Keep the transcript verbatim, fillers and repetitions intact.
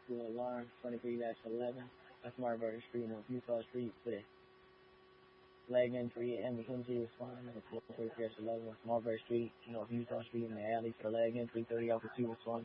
School Alarm, twenty-three dash eleven. That's Marbury Street, North Utah Street, with leg entry, emergency response, twenty-three dash eleven. That's Marbury Street, North Utah Street, in the alley for leg entry, thirty officer two response.